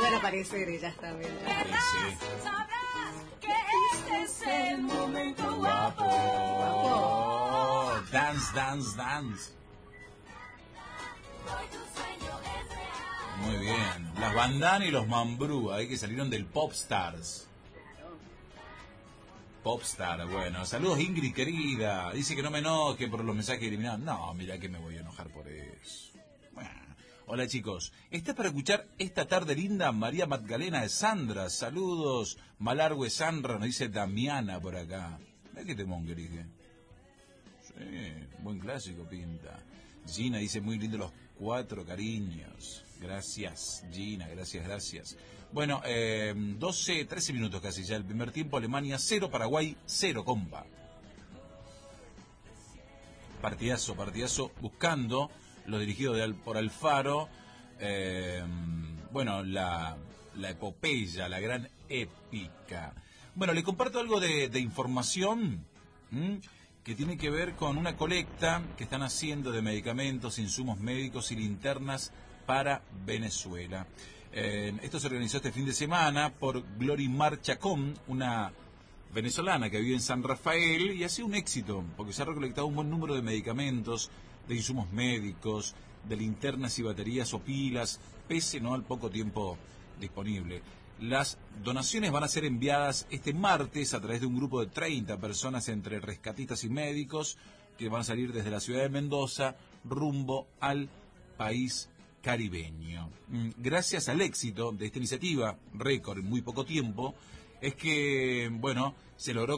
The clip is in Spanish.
iban a aparecer ellas también. Sabrás que este es el momento Guapo. Dance, dance, dance. Muy bien. Las Bandana y los Mambrú, ahí que salieron del Popstars. Popstar, bueno. Saludos, Ingrid, querida. Dice que no me enoje por los mensajes eliminados. No, mira que me voy a enojar por eso. Bueno. Hola, chicos. ¿Está para escuchar esta tarde linda María Magdalena de Sandra? Saludos. Malargüe Sandra, nos dice Damiana por acá. Mira que temón que dije. Sí, buen clásico pinta. Gina dice muy lindo los 4 cariños. Gracias, Gina, gracias. Bueno, 13 minutos casi ya. El primer tiempo, Alemania 0, Paraguay 0, compa. Partidazo, buscando lo dirigido por Alfaro. Bueno, la epopeya, la gran épica. Bueno, le comparto algo de información que tiene que ver con una colecta que están haciendo de medicamentos, insumos médicos y linternas para Venezuela. Esto se organizó este fin de semana por Glorimar Chacón, una venezolana que vive en San Rafael, y ha sido un éxito porque se ha recolectado un buen número de medicamentos, de insumos médicos, de linternas y baterías o pilas, pese al poco tiempo disponible. Las donaciones van a ser enviadas este martes a través de un grupo de 30 personas entre rescatistas y médicos que van a salir desde la ciudad de Mendoza rumbo al país caribeño. Gracias al éxito de esta iniciativa, récord en muy poco tiempo, es que, se logró